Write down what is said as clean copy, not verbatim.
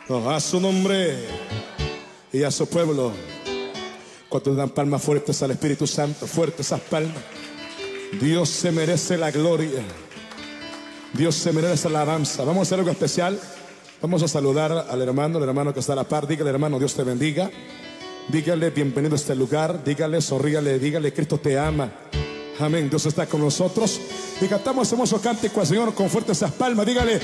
A su nombre y a su pueblo. Cuando dan palmas fuertes al Espíritu Santo, fuertes esas palmas. Dios se merece la gloria. Dios se merece la alabanza. Vamos a hacer algo especial. Vamos a saludar al hermano que está a la par. Dígale, hermano, Dios te bendiga. Dígale, bienvenido a este lugar. Dígale, sonrígale, dígale, Cristo te ama. Amén, Dios está con nosotros. Y cantamos hermoso cántico al Señor con fuertes esas palmas. Dígale,